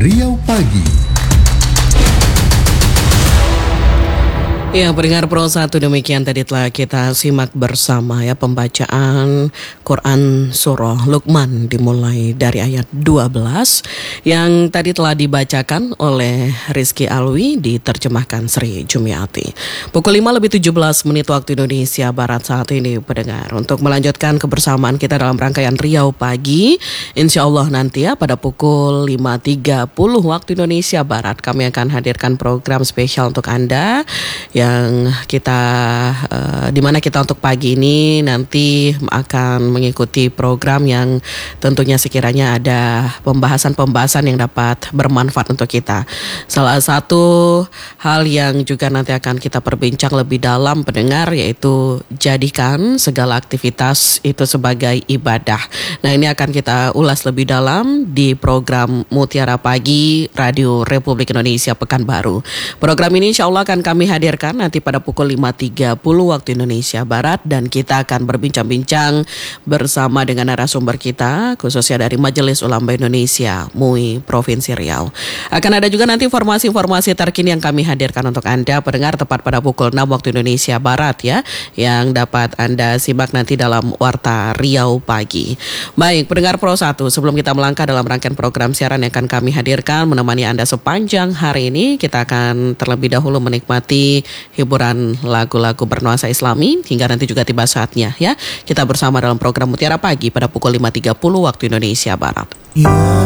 Riau Pagi. Ya, pendengar Pro 1, demikian tadi telah kita simak bersama ya pembacaan Quran Surah Luqman dimulai dari ayat 12 yang tadi telah dibacakan oleh Rizky Alwi, diterjemahkan Sri Jumiati. Pukul 5:17 waktu Indonesia Barat saat ini, pendengar, untuk melanjutkan kebersamaan kita dalam rangkaian Riau Pagi. Insya Allah nanti ya pada pukul 5.30 waktu Indonesia Barat kami akan hadirkan program spesial untuk Anda yang kita dimana kita untuk pagi ini nanti akan mengikuti program yang tentunya sekiranya ada pembahasan-pembahasan yang dapat bermanfaat untuk kita. Salah satu hal yang juga nanti akan kita perbincang lebih dalam, pendengar, yaitu jadikan segala aktivitas itu sebagai ibadah. Nah, ini akan kita ulas lebih dalam di program Mutiara Pagi Radio Republik Indonesia Pekanbaru. Program ini insya Allah akan kami hadirkan nanti pada pukul 5.30 waktu Indonesia Barat, dan kita akan berbincang-bincang bersama dengan narasumber kita khususnya dari Majelis Ulama Indonesia MUI Provinsi Riau. Akan ada juga nanti informasi-informasi terkini yang kami hadirkan untuk Anda pendengar tepat pada pukul 6 waktu Indonesia Barat ya, yang dapat Anda simak nanti dalam Warta Riau Pagi. Baik, pendengar Pro 1, sebelum kita melangkah dalam rangkaian program siaran yang akan kami hadirkan menemani Anda sepanjang hari ini, kita akan terlebih dahulu menikmati hiburan lagu-lagu bernuansa Islami hingga nanti juga tiba saatnya ya kita bersama dalam program Mutiara Pagi pada pukul 5.30 waktu Indonesia Barat.